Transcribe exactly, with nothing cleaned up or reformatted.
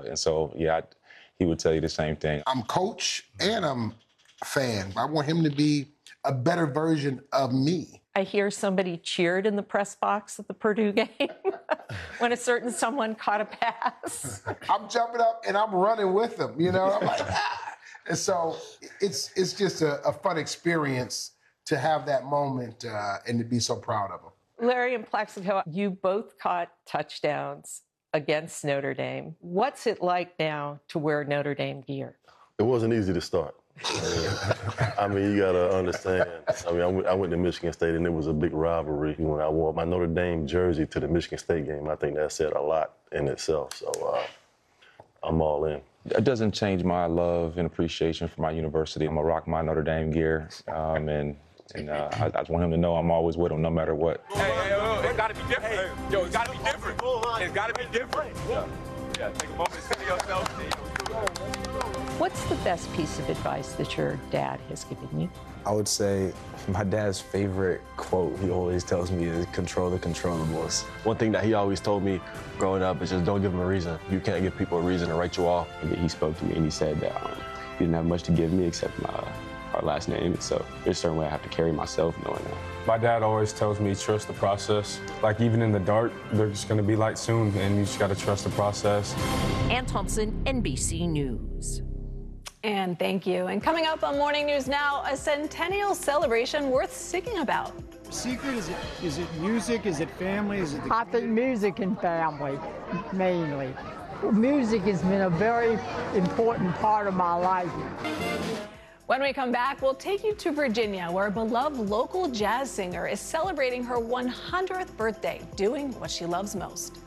and so, yeah, I, he would tell you the same thing. I'm coach and I'm a fan. I want him to be a better version of me. I hear somebody cheered in the press box at the Purdue game when a certain someone caught a pass. I'm jumping up and I'm running with them, you know? I'm like, ah! And so it's it's just a, a fun experience to have that moment uh, and to be so proud of them. Larry and Plaxico, you both caught touchdowns against Notre Dame. What's it like now to wear Notre Dame gear? It wasn't easy to start. I mean, you got to understand. I mean, I went, I went to Michigan State, and it was a big rivalry when I wore my Notre Dame jersey to the Michigan State game. I think that said a lot in itself, so uh, I'm all in. It doesn't change my love and appreciation for my university. I'm going to rock my Notre Dame gear, um, and, and uh, I, I just want him to know I'm always with him no matter what. Hey, hey, yo, it's got to be different. Hey, yo, it's got to be different. It's got to be different. Yeah, yeah, take a moment to see yourself. What's the best piece of advice that your dad has given you? I would say my dad's favorite quote he always tells me is control the controllables. One thing that he always told me growing up is just don't give them a reason. You can't give people a reason to write you off. He spoke to me and he said that um, he didn't have much to give me except my our last name. So there's a certain way I have to carry myself knowing that. My dad always tells me trust the process. Like even in the dark, there's going to be light soon and you just got to trust the process. Ann Thompson, N B C News. And thank you. And coming up on Morning News Now, a centennial celebration worth singing about. Secret, is it, is it music, is it family, is it the I think music and family, mainly. Music has been a very important part of my life. When we come back, we'll take you to Virginia, where a beloved local jazz singer is celebrating her one hundredth birthday, doing what she loves most.